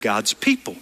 God's people.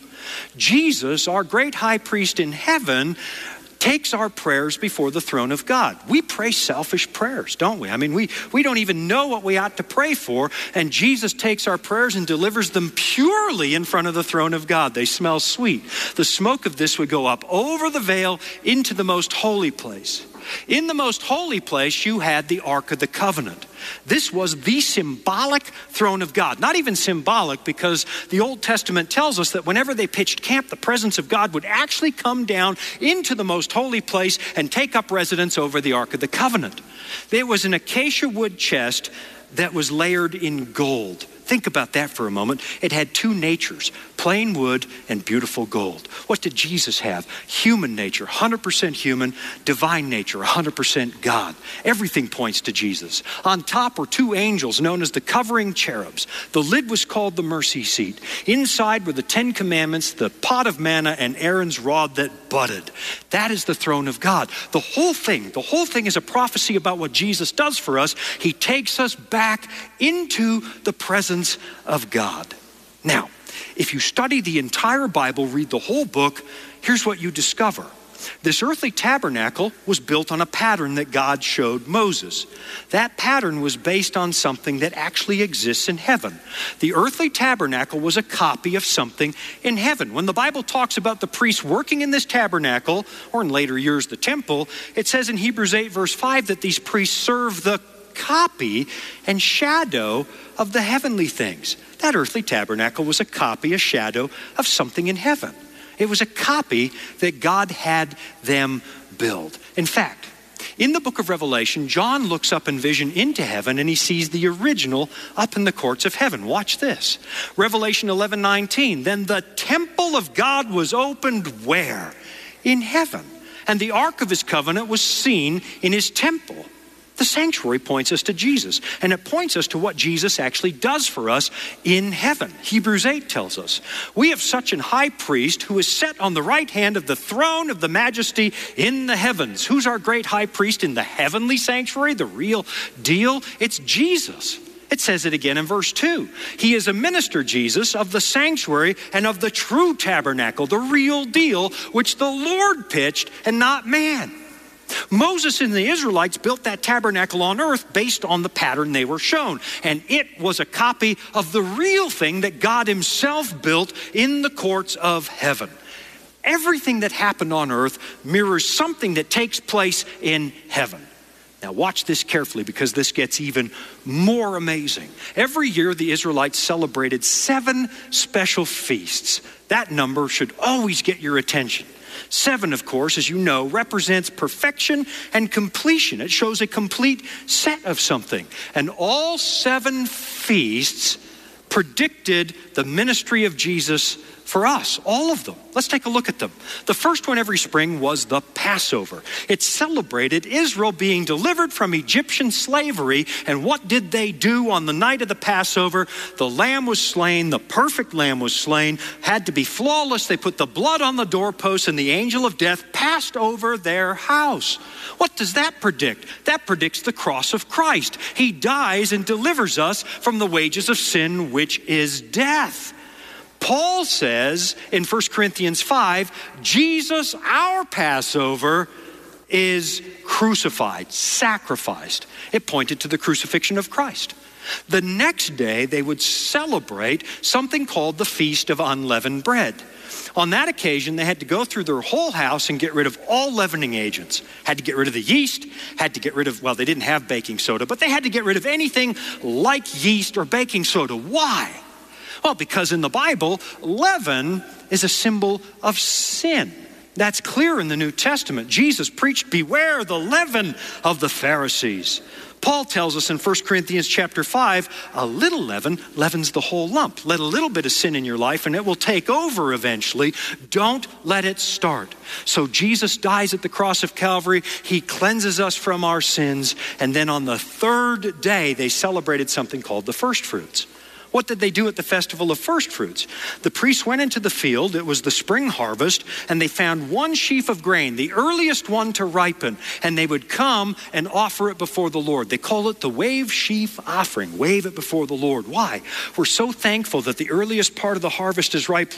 Jesus, our great high priest in heaven, takes our prayers before the throne of God. We pray selfish prayers, don't we? I mean, we don't even know what we ought to pray for, and Jesus takes our prayers and delivers them purely in front of the throne of God. They smell sweet. The smoke of this would go up over the veil into the most holy place. In the most holy place, you had the Ark of the Covenant. This was the symbolic throne of God. Not even symbolic, because the Old Testament tells us that whenever they pitched camp, the presence of God would actually come down into the most holy place and take up residence over the Ark of the Covenant. There was an acacia wood chest that was layered in gold. Think about that for a moment. It had two natures, plain wood and beautiful gold. What did Jesus have? Human nature, 100% human, divine nature, 100% God. Everything points to Jesus. On top were two angels known as the covering cherubs. The lid was called the mercy seat. Inside were the 10 commandments, the pot of manna, and Aaron's rod that budded. That is the throne of God. The whole thing is a prophecy about what Jesus does for us. He takes us back into the presence of God. Now, if you study the entire Bible, read the whole book, here's what you discover. This earthly tabernacle was built on a pattern that God showed Moses. That pattern was based on something that actually exists in heaven. The earthly tabernacle was a copy of something in heaven. When the Bible talks about the priests working in this tabernacle, or in later years the temple, it says in Hebrews 8 verse 5 that these priests serve the copy and shadow of the heavenly things. That earthly tabernacle was a copy, a shadow of something in heaven. It was a copy that God had them build. In fact, in the book of Revelation, John looks up in vision into heaven and he sees the original up in the courts of heaven. Watch this. Revelation 11:19. Then the temple of God was opened where? In heaven. And the ark of his covenant was seen in his temple. The sanctuary points us to Jesus, and it points us to what Jesus actually does for us in heaven. Hebrews 8 tells us, we have such an high priest who is set on the right hand of the throne of the majesty in the heavens. Who's our great high priest in the heavenly sanctuary, the real deal? It's Jesus. It says it again in verse 2. He is a minister, Jesus, of the sanctuary and of the true tabernacle, the real deal, which the Lord pitched and not man. Moses and the Israelites built that tabernacle on earth based on the pattern they were shown. And it was a copy of the real thing that God himself built in the courts of heaven. Everything that happened on earth mirrors something that takes place in heaven. Now watch this carefully, because this gets even more amazing. Every year the Israelites celebrated 7 special feasts. That number should always get your attention. 7, of course, as you know, represents perfection and completion. It shows a complete set of something. And all 7 feasts predicted the ministry of Jesus for us, all of them. Let's take a look at them. The first one every spring was the Passover. It celebrated Israel being delivered from Egyptian slavery. And what did they do on the night of the Passover? The lamb was slain, the perfect lamb was slain, had to be flawless. They put the blood on the doorpost, and the angel of death passed over their house. What does that predict? That predicts the cross of Christ. He dies and delivers us from the wages of sin, which is death. Paul says in 1 Corinthians 5, Jesus, our Passover, is crucified, sacrificed. It pointed to the crucifixion of Christ. The next day, they would celebrate something called the Feast of Unleavened Bread. On that occasion, they had to go through their whole house and get rid of all leavening agents. Had to get rid of the yeast, had to get rid of, well, they didn't have baking soda, but they had to get rid of anything like yeast or baking soda. Why? Well, because in the Bible, leaven is a symbol of sin. That's clear in the New Testament. Jesus preached, beware the leaven of the Pharisees. Paul tells us in 1 Corinthians chapter 5, a little leaven leavens the whole lump. Let a little bit of sin in your life and it will take over eventually. Don't let it start. So Jesus dies at the cross of Calvary. He cleanses us from our sins. And then on the 3rd day, they celebrated something called the first fruits. What did they do at the festival of first fruits? The priests went into the field, it was the spring harvest, and they found one sheaf of grain, the earliest one to ripen, and they would come and offer it before the Lord. They call it the wave sheaf offering, wave it before the Lord. Why? We're so thankful that the earliest part of the harvest is ripe.